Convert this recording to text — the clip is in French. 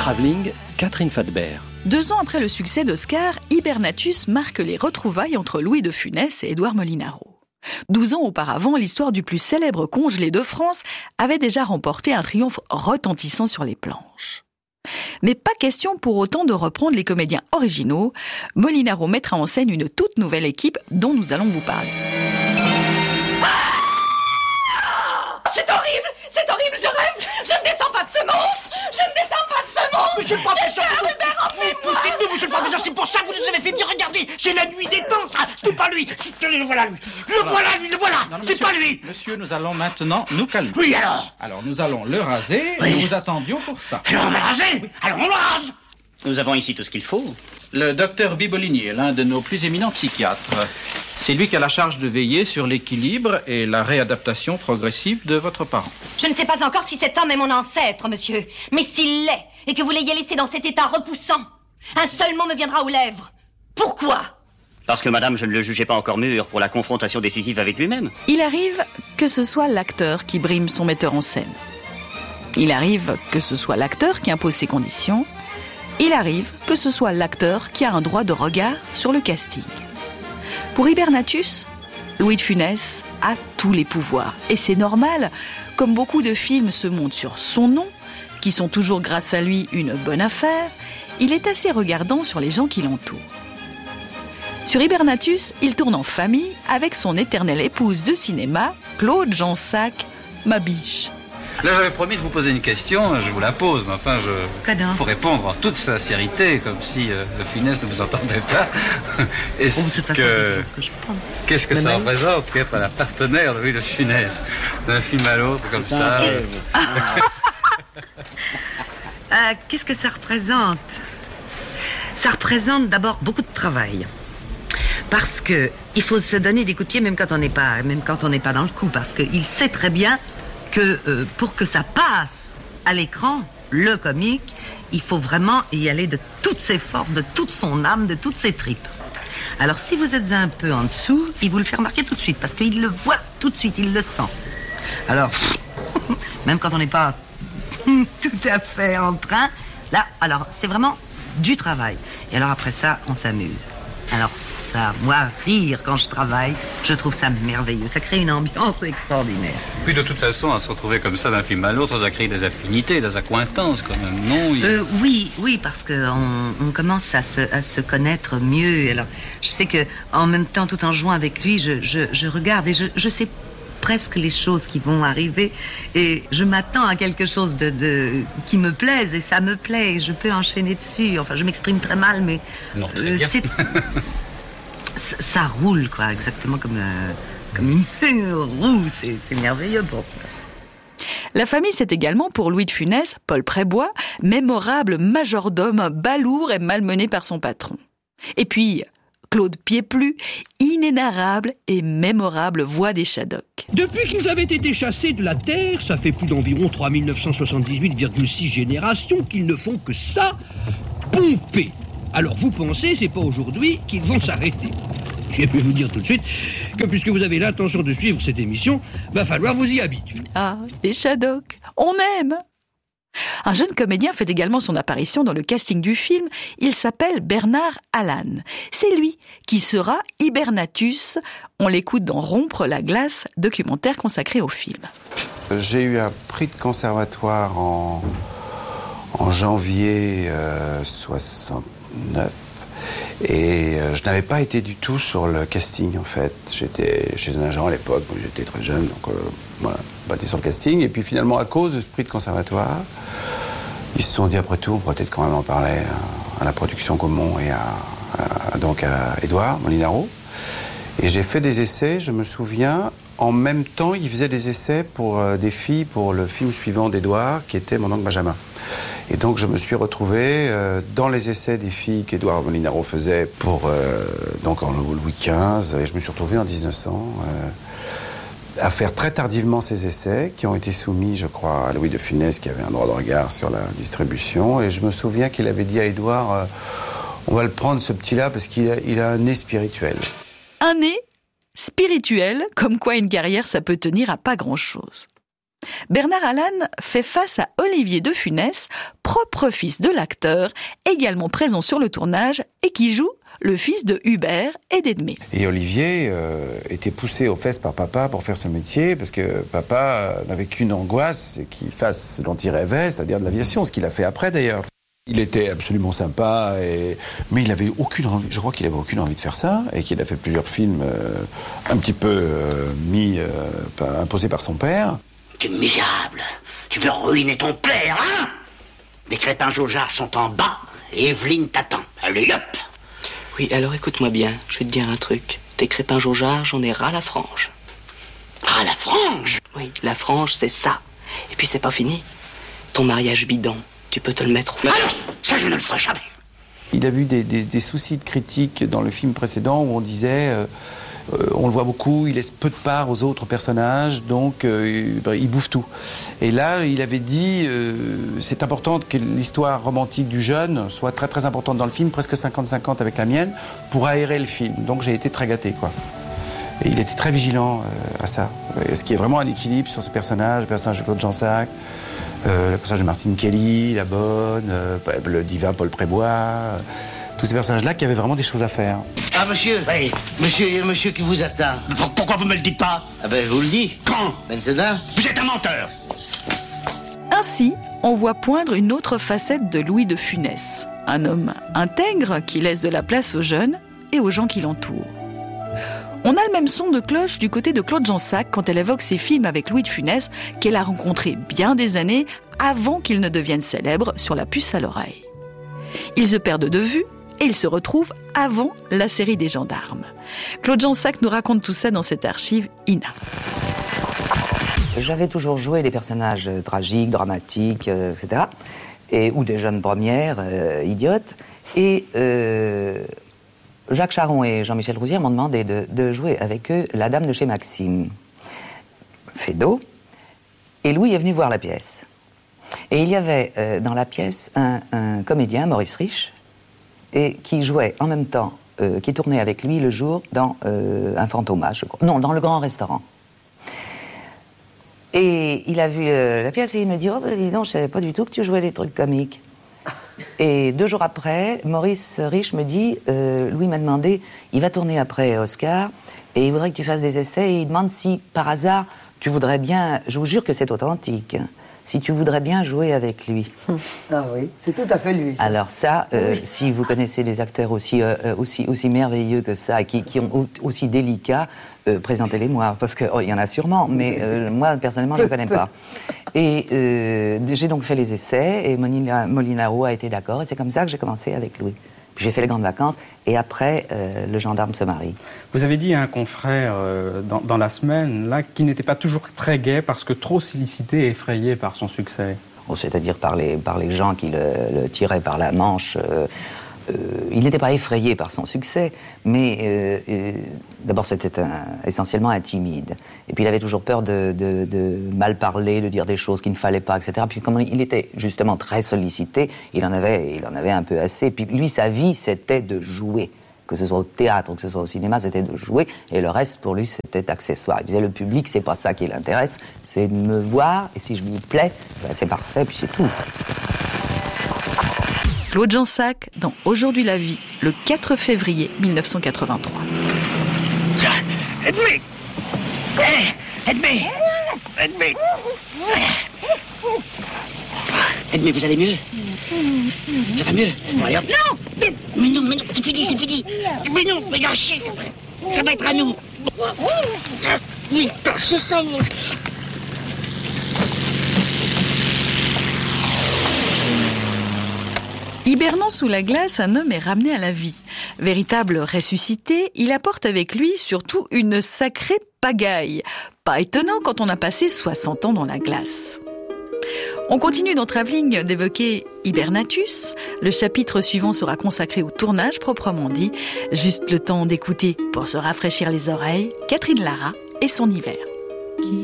Travelling, Catherine Fadbert. 2 ans après le succès d'Oscar, Hibernatus marque les retrouvailles entre Louis de Funès et Édouard Molinaro. 12 ans auparavant, l'histoire du plus célèbre congelé de France avait déjà remporté un triomphe retentissant sur les planches. Mais pas question pour autant de reprendre les comédiens originaux. Molinaro mettra en scène une toute nouvelle équipe dont nous allons vous parler. C'est horrible, je rêve. Je ne descends pas de ce monstre. Monsieur le professeur, J'ai peur, Hubert, emmenez-moi. écoutez-nous, monsieur le professeur, c'est pour ça que vous nous avez fait venir. Regardez, c'est la nuit des temps, ça. C'est pas lui. Le voilà, lui. Le voilà. Non, C'est pas lui. Monsieur, nous allons maintenant nous calmer. Oui, alors. Alors, nous allons le raser. Oui. Nous vous attendions pour ça. Alors, on va raser. Alors, on le rase. Nous avons ici tout ce qu'il faut. Le docteur Bibolini est l'un de nos plus éminents psychiatres. C'est lui qui a la charge de veiller sur l'équilibre et la réadaptation progressive de votre parent. Je ne sais pas encore si cet homme est mon ancêtre, monsieur. Mais s'il l'est, et que vous l'ayez laissé dans cet état repoussant, un seul mot me viendra aux lèvres. Pourquoi ? Parce que madame, je ne le jugeais pas encore mûr pour la confrontation décisive avec lui-même. Il arrive que ce soit l'acteur qui brime son metteur en scène. Il arrive que ce soit l'acteur qui impose ses conditions. Il arrive que ce soit l'acteur qui a un droit de regard sur le casting. Pour Hibernatus, Louis de Funès a tous les pouvoirs. Et c'est normal, comme beaucoup de films se montent sur son nom, qui sont toujours grâce à lui une bonne affaire, il est assez regardant sur les gens qui l'entourent. Sur Hibernatus, il tourne en famille avec son éternelle épouse de cinéma, Claude Jansac, ma biche. Là, j'avais promis de vous poser une question, je vous la pose, mais enfin, faut répondre en toute sincérité, comme si le Funès ne vous entendait pas. Qu'est-ce que ça représente qu'être la partenaire de Louis de Funès, d'un film à l'autre, comme ça Qu'est-ce que ça représente ? Ça représente d'abord beaucoup de travail. Parce que il faut se donner des coups de pied même quand on n'est pas dans le coup, parce qu'il sait très bien que pour que ça passe à l'écran, le comique, il faut vraiment y aller de toutes ses forces, de toute son âme, de toutes ses tripes. Alors si vous êtes un peu en dessous, il vous le fait remarquer tout de suite, parce qu'il le voit tout de suite, il le sent. Alors, même quand on n'est pas tout à fait en train, là, alors c'est vraiment du travail. Et alors après ça, on s'amuse. Alors ça, moi, rire quand je travaille, je trouve ça merveilleux. Ça crée une ambiance extraordinaire. Puis de toute façon, à se retrouver comme ça d'un film à l'autre, ça crée des affinités, des accointances quand même, non Oui, parce qu'on commence à se connaître mieux. Alors, je sais que en même temps, tout en jouant avec lui, je regarde et je sais presque les choses qui vont arriver et je m'attends à quelque chose qui me plaise et ça me plaît et je peux enchaîner dessus. Enfin, je m'exprime très mal, mais non, très bien. Ça roule, quoi, exactement comme une roue. C'est merveilleux pour ça. La famille, c'est également pour Louis de Funès, Paul Prébois, mémorable majordome balourd et malmené par son patron. Et puis Claude Pieplu, inénarrable et mémorable voix des Shadocks. Depuis qu'ils avaient été chassés de la Terre, ça fait plus d'environ 3978,6 générations qu'ils ne font que ça, pomper. Alors vous pensez, c'est pas aujourd'hui qu'ils vont s'arrêter. J'ai pu vous dire tout de suite que puisque vous avez l'intention de suivre cette émission, va falloir vous y habituer. Ah, les Shadocks, on aime. Un jeune comédien fait également son apparition dans le casting du film. Il s'appelle Bernard Allan. C'est lui qui sera Hibernatus. On l'écoute dans Rompre la glace, documentaire consacré au film. J'ai eu un prix de conservatoire en janvier 69. Et je n'avais pas été du tout sur le casting en fait. J'étais chez un agent à l'époque, j'étais très jeune, donc voilà, pas été sur le casting. Et puis finalement, à cause de ce prix de conservatoire, ils se sont dit après tout, on pourrait peut-être quand même en parler à la production Gaumont et donc à Édouard Molinaro. Et j'ai fait des essais, je me souviens. En même temps, ils faisaient des essais pour des filles pour le film suivant d'Édouard, qui était Mon oncle Benjamin. Et donc je me suis retrouvé dans les essais des filles qu'Édouard Molinaro faisait pour donc en Louis XV, et je me suis retrouvé en 1900 à faire très tardivement ces essais qui ont été soumis, je crois, à Louis de Funès qui avait un droit de regard sur la distribution. Et je me souviens qu'il avait dit à Édouard on va le prendre ce petit-là parce qu'il a un nez spirituel. Un nez spirituel, comme quoi une carrière ça peut tenir à pas grand-chose. Bernard Allan fait face à Olivier de Funès, propre fils de l'acteur, également présent sur le tournage et qui joue le fils de Hubert et d'Edmé. Et Olivier était poussé aux fesses par papa pour faire ce métier, parce que papa n'avait qu'une angoisse, c'est qu'il fasse ce dont il rêvait, c'est-à-dire de l'aviation, ce qu'il a fait après d'ailleurs. Il était absolument sympa, mais il avait aucune envie, je crois qu'il avait aucune envie de faire ça, et qu'il a fait plusieurs films un petit peu imposés par son père. Tu es misérable, tu peux ruiner ton père, hein? Les crépins Jaugeard sont en bas, et Evelyne t'attend. Allez, hop! Oui, alors écoute-moi bien, je vais te dire un truc. Tes crépins Jaugeard, j'en ai ras la frange. Ras la frange? Oui, la frange, c'est ça. Et puis c'est pas fini. Ton mariage bidon, tu peux te le mettre où? Ah non, ça je ne le ferai jamais. Il a eu des soucis de critique dans le film précédent où on disait... on le voit beaucoup, il laisse peu de part aux autres personnages, donc il bouffe tout. Et là, il avait dit, c'est important que l'histoire romantique du jeune soit très très importante dans le film, presque 50-50 avec la mienne, pour aérer le film. Donc j'ai été très gâté, quoi. Et il était très vigilant à ça. Est-ce qu'il y a vraiment un équilibre sur ce personnage, le personnage de Claude Jansac, le personnage de Martine Kelly, la bonne, le divin Paul Prébois... tous ces personnages-là qui avaient vraiment des choses à faire. Ah, monsieur? Oui. Monsieur qui vous attend. Pourquoi vous me le dites pas? Ah ben, je vous le dis. Quand? Maintenant? Vous êtes un menteur! Ainsi, on voit poindre une autre facette de Louis de Funès. Un homme intègre qui laisse de la place aux jeunes et aux gens qui l'entourent. On a le même son de cloche du côté de Claude Jansac quand elle évoque ses films avec Louis de Funès qu'elle a rencontré bien des années avant qu'il ne devienne célèbre sur La puce à l'oreille. Ils se perdent de vue et ils se retrouvent avant la série des gendarmes. Claude Jansac nous raconte tout ça dans cette archive Ina. J'avais toujours joué des personnages tragiques, dramatiques, etc. Ou des jeunes premières, idiotes. Et Jacques Charon et Jean-Michel Rousier m'ont demandé de jouer avec eux la dame de chez Maxime, Feydeau. Et Louis est venu voir la pièce. Et il y avait dans la pièce un comédien, Maurice Rich, et qui jouait en même temps, qui tournait avec lui le jour dans un fantomage, je crois. Non, dans le Grand Restaurant. Et il a vu la pièce et il me dit « Oh, ben, dis donc, je savais pas du tout que tu jouais des trucs comiques. » Et 2 jours après, Maurice Rich me dit « Louis m'a demandé, il va tourner après Oscar, et il voudrait que tu fasses des essais, et il demande si, par hasard, tu voudrais bien, je vous jure que c'est authentique, si tu voudrais bien jouer avec lui. » Ah oui, c'est tout à fait lui. Ça. Alors ça, oui. Si vous connaissez des acteurs aussi merveilleux que ça, qui ont aussi délicats, présentez-les-moi, parce qu'il y en a sûrement, mais moi, personnellement, je ne connais pas. Et j'ai donc fait les essais, et Molinaro a été d'accord, et c'est comme ça que j'ai commencé avec Louis. Puis j'ai fait les grandes vacances, et après, le gendarme se marie. Vous avez dit à un confrère dans la semaine, là, qu'il n'était pas toujours très gai, parce que trop sollicité et effrayé par son succès. C'est-à-dire par les gens qui le tiraient par la manche. Il n'était pas effrayé par son succès, mais d'abord c'était essentiellement un timide. Et puis il avait toujours peur de mal parler, de dire des choses qu'il ne fallait pas, etc. Puis comme il était justement très sollicité, il en avait un peu assez. Puis lui, sa vie, c'était de jouer. Que ce soit au théâtre ou que ce soit au cinéma, c'était de jouer. Et le reste, pour lui, c'était accessoire. Il disait, le public, c'est pas ça qui l'intéresse, c'est de me voir, et si je lui plais, ben, c'est parfait, puis c'est tout. Claude Jansac dans Aujourd'hui la vie, le 4 février 1983. Edmé! Edmé! Edmé! Edmé, vous allez mieux? Ça va mieux? Bon, allez, hop. Non! Mais non, c'est fini! Mais non, mais lâchez, ça va être à nous! Mais c'est ça, mon... Hibernant sous la glace, un homme est ramené à la vie. Véritable ressuscité, il apporte avec lui surtout une sacrée pagaille. Pas étonnant quand on a passé 60 ans dans la glace. On continue dans Travelling d'évoquer Hibernatus. Le chapitre suivant sera consacré au tournage proprement dit. Juste le temps d'écouter, pour se rafraîchir les oreilles, Catherine Lara et son hiver.